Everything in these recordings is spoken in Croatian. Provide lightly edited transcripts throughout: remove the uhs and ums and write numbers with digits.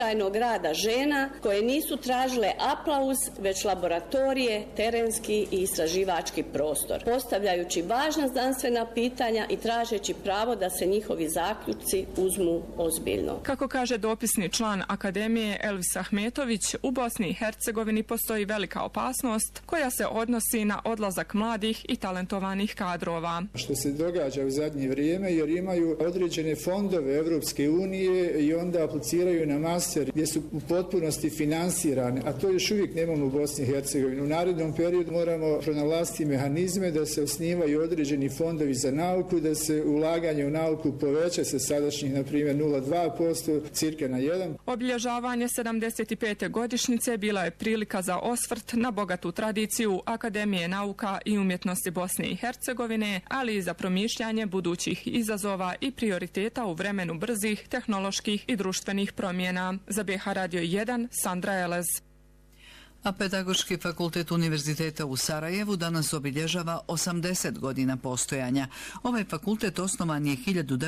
rada žena koje nisu tražile aplauz, već laboratorije, terenski i istraživački prostor, postavljajući važna znanstvena pitanja i tražeći pravo da se njihovi zaključci uzmu ozbiljno. Kako kaže dopisni član Akademije Elvis Ahmetović, u Bosni i Hercegovini postoji velika opasnost koja se odnosi na odlazak mladih i talentovanih kadrova. Što se događa u zadnje vrijeme, jer imaju određene fondove Evropske unije i onda apliciraju na master gdje su u potpunosti finansirane, a to još uvijek nemamo u Bosni i Hercegovini. U narednom periodu moramo pronalaziti mehanizme da se osnivaju određeni fondovi za nauku, da se ulaganje u nauku poveća sa sadašnjih, na primjer, 0,2% cirka na 1%. Obilježavanje 75. godišnjice bila je prilika za osvrt na bogatu tradiciju Akademije nauka i umjetnosti Bosne i Hercegovine, ali i za promišljanje budućih izazova i prioriteta u vremenu brzih tehnoloških i društvenih promjena. Za BH Radio 1, Sandra Elez. A Pedagoški fakultet Univerziteta u Sarajevu danas obilježava 80 godina postojanja. Ovaj fakultet osnovan je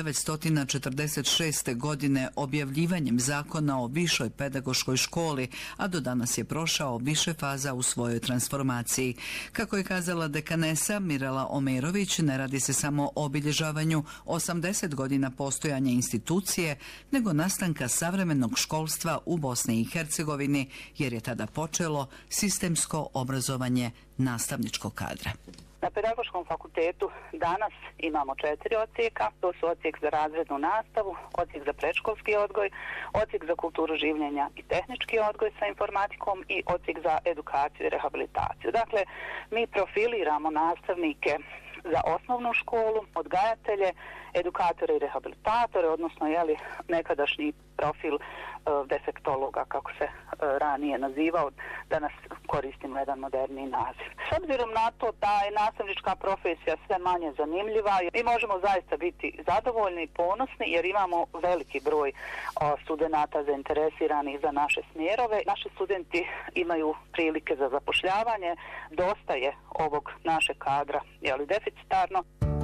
1946. godine objavljivanjem zakona o višoj pedagoškoj školi, a do danas je prošao više faza u svojoj transformaciji. Kako je kazala dekanesa Mirela Omerović, ne radi se samo o obilježavanju 80 godina postojanja institucije, nego nastanka savremenog školstva u Bosni i Hercegovini, jer je tada počelo sistemsko obrazovanje nastavničkog kadra. Na Pedagoškom fakultetu danas imamo 4 odsjeka. To su odsjek za razrednu nastavu, odsjek za predškolski odgoj, odsjek za kulturu življenja i tehnički odgoj sa informatikom i odsjek za edukaciju i rehabilitaciju. Dakle, mi profiliramo nastavnike za osnovnu školu, odgajatelje, edukatore i rehabilitatore, odnosno nekadašnji profil defektologa, kako se ranije nazivao, danas koristimo jedan moderniji naziv. S obzirom na to da je nastavnička profesija sve manje zanimljiva, mi možemo zaista biti zadovoljni i ponosni jer imamo veliki broj studenata zainteresiranih za naše smjerove. Naši studenti imaju prilike za zapošljavanje, dosta je ovog našeg kadra deficitarno.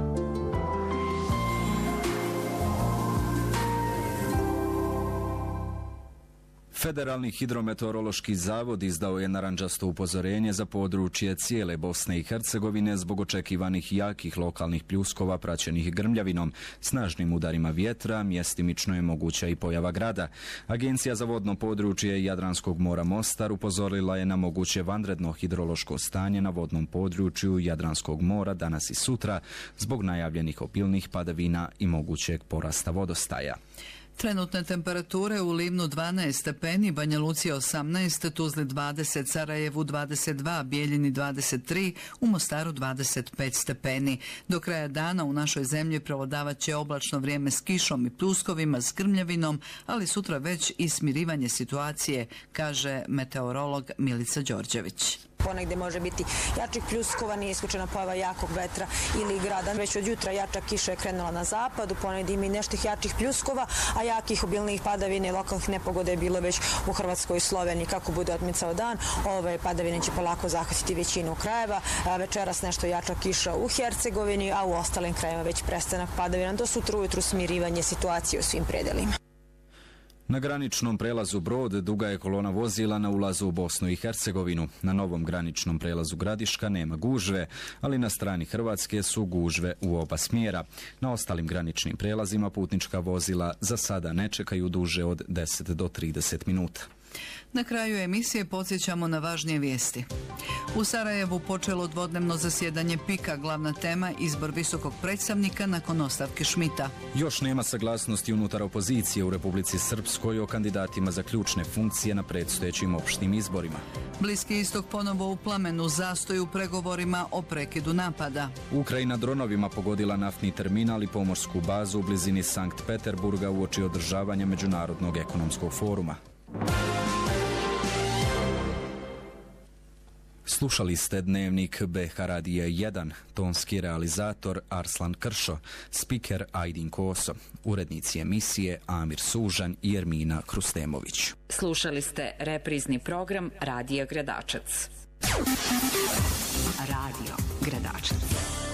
Federalni hidrometeorološki zavod izdao je narandžasto upozorenje za područje cijele Bosne i Hercegovine zbog očekivanih jakih lokalnih pljuskova praćenih grmljavinom, snažnim udarima vjetra, mjestimično je moguća i pojava grada. Agencija za vodno područje Jadranskog mora Mostar upozorila je na moguće vanredno hidrološko stanje na vodnom području Jadranskog mora danas i sutra zbog najavljenih obilnih padavina i mogućeg porasta vodostaja. Trenutne temperature u Livnu 12 stepeni, Banja Luci 18, Tuzli 20, Sarajevu 22, Bijeljini 23, u Mostaru 25 stepeni. Do kraja dana u našoj zemlji prevladavat će oblačno vrijeme s kišom i pljuskovima, s grmljavinom, ali sutra već i smirivanje situacije, kaže meteorolog Milica Đorđević. Ponegdje može biti jačih pljuskova, nije isključena pojava jakog vetra ili grada. Već od jutra jača kiša je krenula na zapadu, ponegdje ima i nešto jačih pljuskova, a jakih obilnih padavine i lokalnih nepogoda je bilo već u Hrvatskoj i Sloveniji. Kako bude odmicao dan, ove padavine će polako zahvatiti većinu krajeva. Večeras nešto jača kiša u Hercegovini, a u ostalim krajevima već prestanak padavina. Do sutra ujutru smirivanje situacije u svim predelima. Na graničnom prelazu Brod duga je kolona vozila na ulazu u Bosnu i Hercegovinu. Na novom graničnom prelazu Gradiška nema gužve, ali na strani Hrvatske su gužve u oba smjera. Na ostalim graničnim prelazima putnička vozila za sada ne čekaju duže od 10 do 30 minuta. Na kraju emisije podsjećamo na važnije vijesti. U Sarajevu počelo dvodnevno zasjedanje PIK-a, glavna tema izbor visokog predstavnika nakon ostavke Šmita. Još nema saglasnosti unutar opozicije u Republici Srpskoj o kandidatima za ključne funkcije na predstojećim opštim izborima. Bliski istok ponovo u plamenu, zastoj u pregovorima o prekidu napada. Ukrajina dronovima pogodila naftni terminal i pomorsku bazu u blizini Sankt Peterburga uoči održavanja Međunarodnog ekonomskog foruma. Slušali ste dnevnik BH Radija 1, tonski realizator Arslan Kršo, spiker Ajdin Koso, urednici emisije Amir Sužan i Ermina Krustemović. Slušali ste reprizni program Radija Gradačac. Radio Gradačac.